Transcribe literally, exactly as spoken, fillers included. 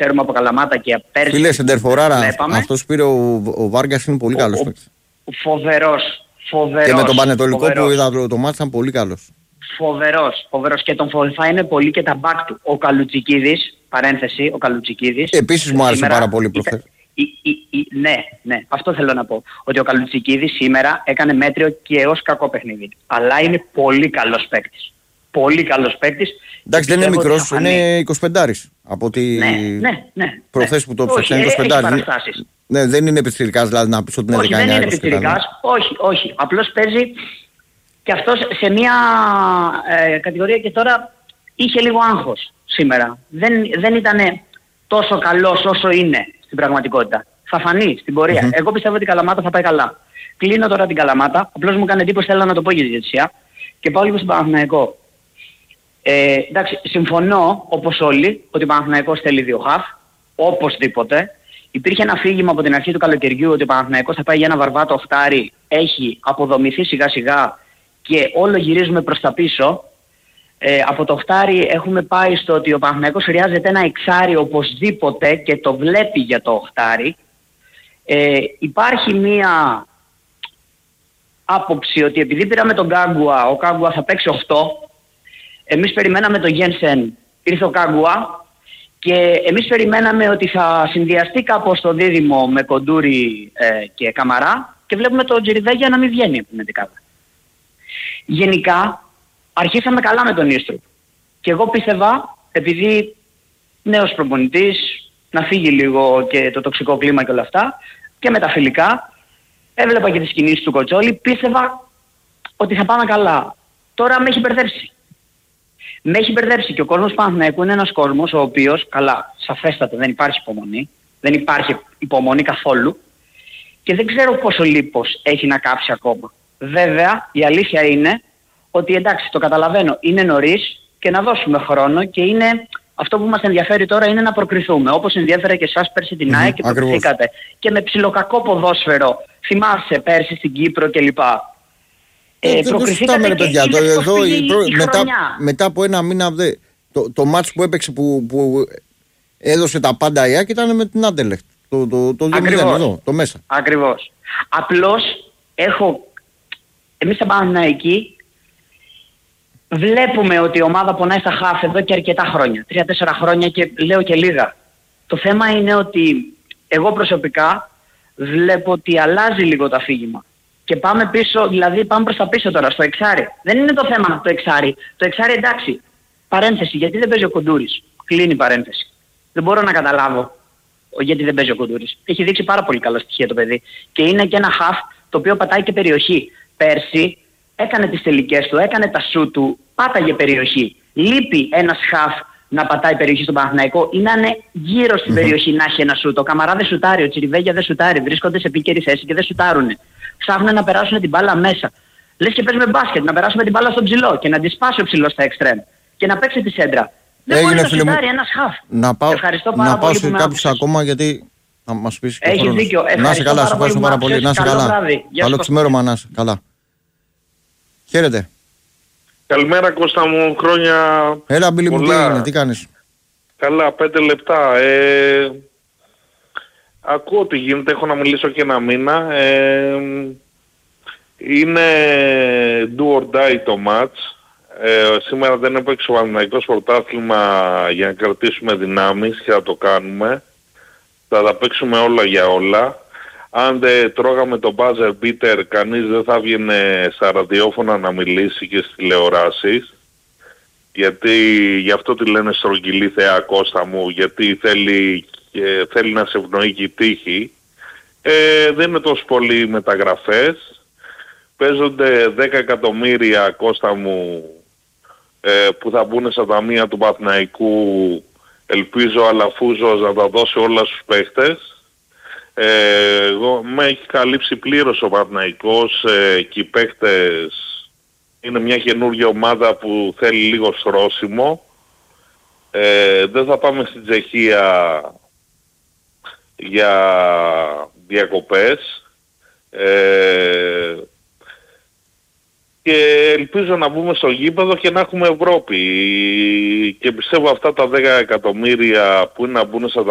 ξέρουμε από Καλαμάτα και πέρσι. Φίλε, σεντερφοράρα, αυτός πήρε ο, ο Βάργας, είναι πολύ καλός παίκτης. Φοβερός, φοβερός. Και με τον Πανετολικό φοβερός. Που είδα το, το μάτι ήταν πολύ καλός. Φοβερός, φοβερός και τον βοηθάει είναι πολύ και τα μπακ του. Ο Καλουτσικίδης, παρένθεση, ο Καλουτσικίδης. Επίσης μου άρεσε πάρα πολύ προχθές. Ναι, ναι, αυτό θέλω να πω. Ότι ο Καλουτσικίδης σήμερα έκανε μέτριο και έως κακό παιχνίδι. Αλλά είναι πολύ καλός παίκτης. Πολύ καλός παίκτης. Εντάξει, δεν είναι μικρός, είναι εικοσιπεντάρης. Από τη ναι, ναι, ναι, προχθές που το ψάξαν εικοσιπεντάρης. Ναι, δεν είναι επιθετικάς, δηλαδή να πεις ότι είναι δεκαεννιά. Όχι, δεν είναι επιθετικάς, όχι, όχι. Απλώς παίζει και αυτός σε μια ε, κατηγορία και τώρα είχε λίγο άγχος σήμερα. Δεν, δεν ήταν τόσο καλός όσο είναι στην πραγματικότητα. Θα φανεί στην πορεία. Mm-hmm. Εγώ πιστεύω ότι η Καλαμάτα θα πάει καλά. Κλείνω τώρα την Καλαμάτα. Απλώς μου έκανε εντύπωση, θέλω να το πω για τη διαιτησία. Και πάω λίγο στον Παναθηναϊκό. Ε, εντάξει, συμφωνώ όπως όλοι ότι ο Παναθηναϊκός θέλει δύο χαφ. Οπωσδήποτε. Υπήρχε ένα φύγημα από την αρχή του καλοκαιριού ότι ο Παναθηναϊκός θα πάει για ένα βαρβάτο οχτάρι. Έχει αποδομηθεί σιγά σιγά και όλο γυρίζουμε προς τα πίσω. Ε, από το οχτάρι έχουμε πάει στο ότι ο Παναθηναϊκός χρειάζεται ένα εξάρι οπωσδήποτε και το βλέπει για το οχτάρι. Ε, υπάρχει μία άποψη ότι επειδή πήραμε τον Κάγκουα, ο Κάγκουα θα παίξει οκτώ. Εμείς περιμέναμε τον Γένσεν, ήρθε ο Κάγκουα και εμείς περιμέναμε ότι θα συνδυαστεί κάπως το δίδυμο με Κοντούρι ε, και Καμαρά και βλέπουμε τον Τζιριβέγια να μην βγαίνει από την εντεκάδα. Γενικά αρχίσαμε καλά με τον Ίστρου και εγώ πίστευα, επειδή νέος προπονητής, να φύγει λίγο και το τοξικό κλίμα και όλα αυτά και με τα φιλικά, έβλεπα και τις κινήσεις του Κοτσόλη, πίστευα ότι θα πάμε καλά. Τώρα με έχει μπερδέψει. Με έχει μπερδέψει και ο κόσμος Παναθηναϊκού είναι ένας κόσμος ο οποίος, καλά, σαφέστατα δεν υπάρχει υπομονή, δεν υπάρχει υπομονή καθόλου και δεν ξέρω πόσο λίπος έχει να κάψει ακόμα. Βέβαια, η αλήθεια είναι ότι εντάξει, το καταλαβαίνω, είναι νωρίς και να δώσουμε χρόνο και είναι αυτό που μας ενδιαφέρει τώρα είναι να προκριθούμε. Όπως ενδιαφέρε και εσάς πέρσι την ΑΕΚ και προκριθήκατε. Και με ψιλοκακό ποδόσφαιρο, θυμάσαι πέρσι στην Κύπρο κλπ. Ε, ε, προκριθήκατε και παιδιά, το, εδώ, η προ... μετά, μετά από ένα μήνα δε, το, το μάτς που έπαιξε που, που έδωσε τα πάντα η ΑΕΚ ήταν με την Άντελεχτ. Το, το, το, το Ακριβώς. Εδώ, το μέσα. Ακριβώς. Απλώς έχω, εμείς σαν Παναθηναϊκοί βλέπουμε ότι η ομάδα πονάει στα χαφ εδώ και αρκετά χρόνια. Τρία-τέσσερα χρόνια και λέω και λίγα. Το θέμα είναι ότι εγώ προσωπικά βλέπω ότι αλλάζει λίγο το αφήγημα. Και πάμε πίσω, δηλαδή πάμε προς τα πίσω τώρα, στο εξάρι. Δεν είναι το θέμα το εξάρι. Το εξάρι εντάξει. Παρένθεση, γιατί δεν παίζει ο Κοντούρης. Κλείνει η παρένθεση. Δεν μπορώ να καταλάβω γιατί δεν παίζει ο Κοντούρης. Έχει δείξει πάρα πολύ καλά στοιχεία το παιδί. Και είναι και ένα χαφ το οποίο πατάει και περιοχή. Πέρσι έκανε τις τελικές του, έκανε τα σου του, πάταγε περιοχή. Λείπει ένας χαφ να πατάει περιοχή στον Παναθηναϊκό ή να είναι γύρω στην mm-hmm. περιοχή να έχει ένα σου. Το Καμαρά δεν σουτάρει, ο Τσιριβέγια δεν σουτάρει, βρίσκονται σε επίκαιρη θέση και δεν σουτάρουνε. Ψάχνουν να περάσουν την μπάλα μέσα. Λες και παίζουμε μπάσκετ, να περάσουμε την μπάλα στον ψηλό και να τη σπάσει ο ψηλός στα εξτρέμ και να παίξει τη σέντρα. Δεν μπορεί να σουτάρει ένας χαφ. Να πάω, ευχαριστώ πάρα να πολύ πάω σε κάποιους ακόμα γιατί θα μας πεις και έχεις δίκιο. Να είσαι καλά, σε ευχαριστώ πάρα πολύ. Να είσαι καλά. Καλό ξημέρωμα να είσαι καλά. Χαίρετε. Καλημέρα Κώστα μου, χρόνια Έλα Μπίλη μου, τι είναι, τι κάνεις? Καλά, πέντε λεπτά. Ε, ακούω τι γίνεται, έχω να μιλήσω και ένα μήνα. Ε, είναι do or die το match. Ε, σήμερα δεν έπαιξε ο Παναθηναϊκός πρωτάθλημα για να κρατήσουμε δυνάμεις και θα το κάνουμε. Θα τα παίξουμε όλα για όλα. Αν δεν τρώγαμε το buzzer beater, κανείς δεν θα βγαινε στα ραδιόφωνα να μιλήσει και στις τηλεοράσεις. Γιατί γι' αυτό τη λένε στρογγυλή θεά Κώστα μου, γιατί θέλει, ε, θέλει να σε ευνοεί και η τύχη. Ε, δεν είναι τόσο πολλοί μεταγραφές. Παίζονται δέκα εκατομμύρια Κώστα μου ε, που θα μπουν στα ταμεία του Παναθηναϊκού. Ελπίζω ο Αλαφούζος να τα δώσει όλα στους παίχτες. Ε, εγώ, με έχει καλύψει πλήρως ο Παναθηναϊκός ε, και οι παίχτες είναι μια καινούργια ομάδα που θέλει λίγο στρώσιμο. Ε, δεν θα πάμε στην Τσεχία για διακοπές. Ε, και ελπίζω να μπούμε στο γήπεδο και να έχουμε Ευρώπη. Και πιστεύω αυτά τα δέκα εκατομμύρια που είναι να μπουν στα